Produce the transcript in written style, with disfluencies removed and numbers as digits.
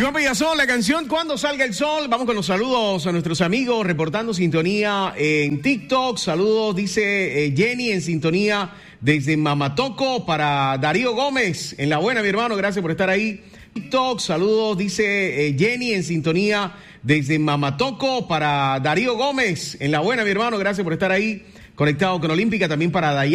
Joan Villazón, la canción Cuando Salga el Sol. Vamos con los saludos a nuestros amigos reportando sintonía en TikTok. Saludos, dice Jenny, en sintonía desde Mamatoco para Darío Gómez. En la buena, mi hermano, gracias por estar ahí. TikTok, saludos, dice Jenny, en sintonía desde Mamatoco para Darío Gómez. En la buena, mi hermano, gracias por estar ahí. Conectado con Olímpica, también para Dayana.